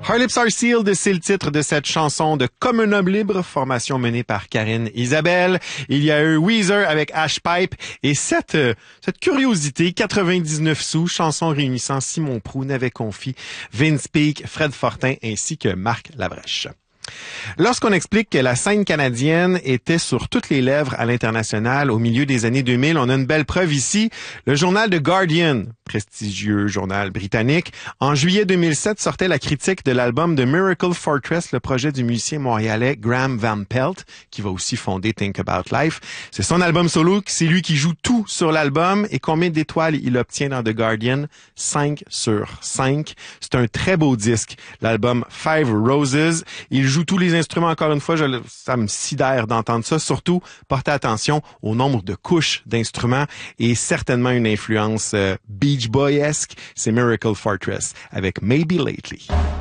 Our Lips Are Sealed, c'est le titre de cette chanson de Comme un homme libre, formation menée par Karine Isabelle. Il y a eu Weezer avec Ash Pipe et cette curiosité, 99 sous, chanson réunissant Simon Prou, Navet Confi, Vince Peake, Fred Fortin ainsi que Marc Labrèche. Lorsqu'on explique que la scène canadienne était sur toutes les lèvres à l'international au milieu des années 2000, on a une belle preuve ici. Le journal The Guardian, prestigieux journal britannique, en juillet 2007 sortait la critique de l'album de Miracle Fortress, le projet du musicien montréalais Graham Van Pelt, qui va aussi fonder Think About Life. C'est son album solo, c'est lui qui joue tout sur l'album. Et combien d'étoiles il obtient dans The Guardian? 5 sur 5. C'est un très beau disque, l'album Five Roses. Il joue tous les instruments, encore une fois, ça me sidère d'entendre ça. Surtout, portez attention au nombre de couches d'instruments et certainement une influence Beach Boy-esque. C'est Miracle Fortress avec Maybe Lately.